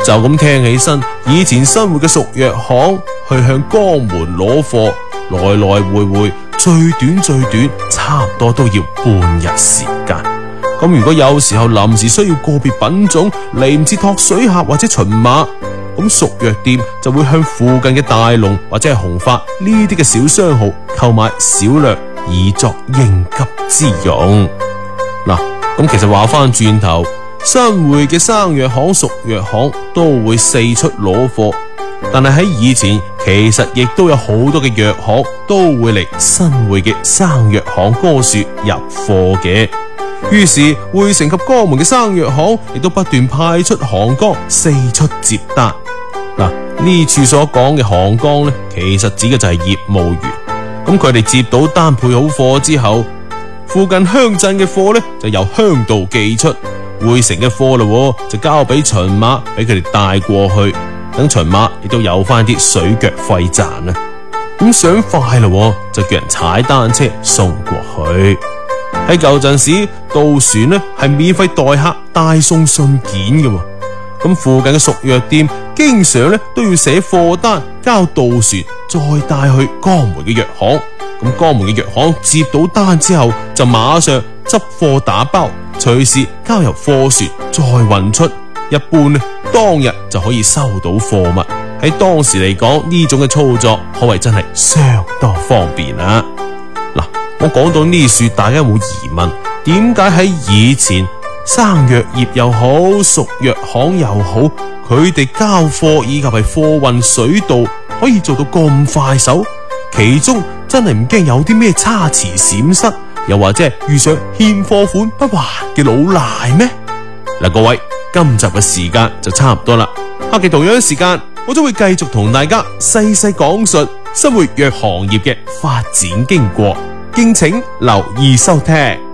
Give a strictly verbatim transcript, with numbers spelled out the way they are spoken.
就咁聽起身，以前生活嘅熟藥行去向江門攞貨，來來回回最短最短差唔多都要半日時間。咁如果有時候臨時需要個別品種嚟唔切托水客或者巡馬，咁熟藥店就會向附近嘅大龍或者係紅發呢啲嘅小商號購買少量以作應急之用。嗱，咁其實話翻轉頭，新會嘅生藥行、熟藥行都會四出攞貨，但係喺以前其實亦都有好多嘅藥行都會嚟新會嘅生藥行嗰處入貨嘅。於是匯城及江門嘅生藥行亦都不斷派出行崗四出接單。嗱，呢處所講嘅行崗呢，其實指嘅就係業務員。咁佢哋接到單配好貨之後，附近鄉鎮嘅貨呢就由鄉道寄出，匯城嘅貨嘞就交俾巡馬俾佢哋帶過去，等巡馬亦都有翻啲水腳費賺啊。咁想快嘞就叫人踩單車送過去。喺舊陣時，渡船呢係免費代客帶送信件嘅，咁附近嘅熟藥店經常呢都要寫貨單交渡船，再帶去江門嘅藥行。咁江門嘅藥行接到單之後，就馬上執貨打包，隨時交由貨船再運出。一般呢，當日就可以收到貨物。喺當時嚟講，呢種嘅操作可謂真係相當方便啊！嗱，我講到呢處，大家有冇疑問？點解喺以前生藥業又好，熟藥行又好，佢哋交貨以及係貨運水道可以做到咁快手？其中真係唔驚有啲咩差池閃失，又或者係遇上欠貨款不還嘅老賴咩？嗱，各位，今集嘅時間就差唔多啦，下期同樣嘅時間，我將會繼續同大家細細講述生活藥行業嘅發展經過，敬請留意收聽。